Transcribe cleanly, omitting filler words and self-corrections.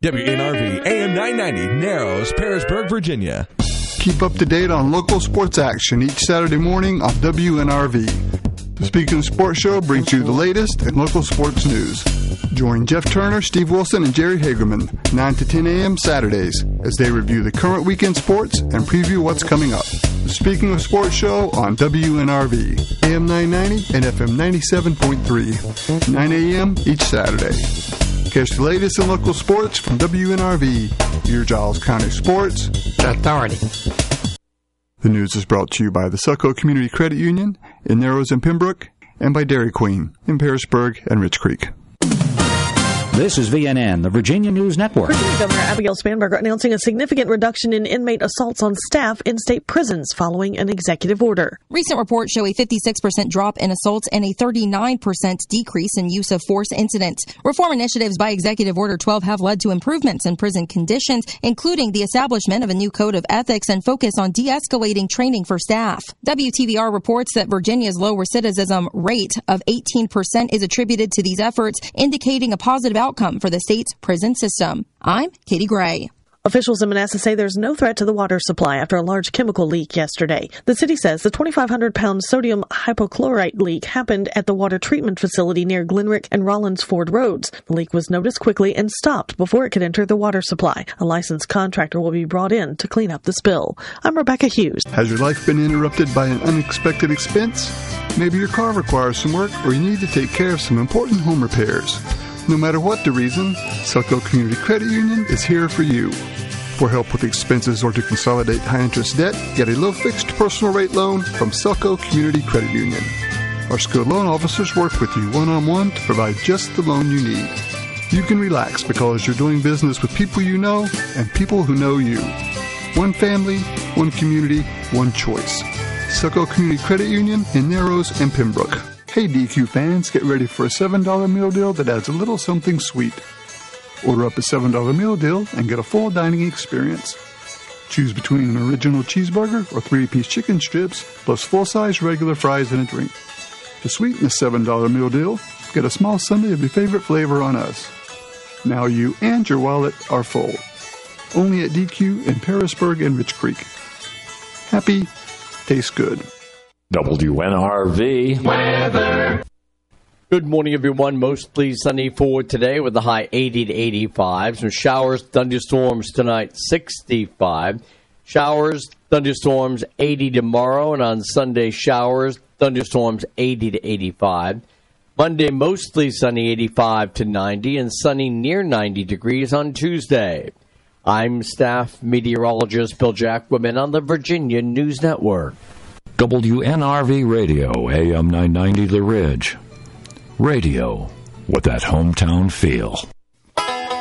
WNRV AM 990, Narrows, Pearisburg, Virginia. Keep up to date on local sports action each Saturday morning on WNRV. The Speaking of Sports Show brings you the latest in local sports news. Join Jeff Turner, Steve Wilson, and Jerry Hagerman 9 to 10 a.m. Saturdays as they review the current weekend sports and preview what's coming up. The Speaking of Sports Show on WNRV, AM 990 and FM 97.3, 9 a.m. each Saturday. Catch the latest in local sports from WNRV, your Giles County Sports Authority. The news is brought to you by the Succo Community Credit Union in Narrows and Pembroke, and by Dairy Queen in Pearisburg and Rich Creek. This is VNN, the Virginia News Network. Virginia Governor Abigail Spanberger announcing a significant reduction in inmate assaults on staff in state prisons following an executive order. Recent reports show a 56% drop in assaults and a 39% decrease in use of force incidents. Reform initiatives by Executive Order 12 have led to improvements in prison conditions, including the establishment of a new code of ethics and focus on de-escalating training for staff. WTVR reports that Virginia's low recidivism rate of 18% is attributed to these efforts, indicating a positive outcome for the state's prison system. I'm Katie Gray. Officials in Manassas say there's no threat to the water supply after a large chemical leak yesterday. The city says the 2,500-pound sodium hypochlorite leak happened at the water treatment facility near Glenrick and Rollins Ford Roads. The leak was noticed quickly and stopped before it could enter the water supply. A licensed contractor will be brought in to clean up the spill. I'm Rebecca Hughes. Has your life been interrupted by an unexpected expense? Maybe your car requires some work, or you need to take care of some important home repairs. No matter what the reason, Succo Community Credit Union is here for you. For help with expenses or to consolidate high-interest debt, get a low-fixed personal rate loan from Succo Community Credit Union. Our skilled loan officers work with you one-on-one to provide just the loan you need. You can relax because you're doing business with people you know and people who know you. One family, one community, one choice. Succo Community Credit Union in Narrows and Pembroke. Hey DQ fans, get ready for a $7 meal deal that adds a little something sweet. Order up a $7 meal deal and get a full dining experience. Choose between an original cheeseburger or 3-piece chicken strips, plus full-size regular fries and a drink. To sweeten the $7 meal deal, get a small sundae of your favorite flavor on us. Now you and your wallet are full. Only at DQ in Pearisburg and Rich Creek. Happy, tastes good. WNRV weather. Good morning, everyone. Mostly sunny for today with the high 80 to 85. Some showers, thunderstorms tonight, 65. Showers, thunderstorms, 80 tomorrow. And on Sunday, showers, thunderstorms, 80 to 85. Monday, mostly sunny, 85 to 90. And sunny near 90 degrees on Tuesday. I'm staff meteorologist Bill Jacquemin on the Virginia News Network. WNRV Radio, AM 990 The Ridge. Radio with that hometown feel.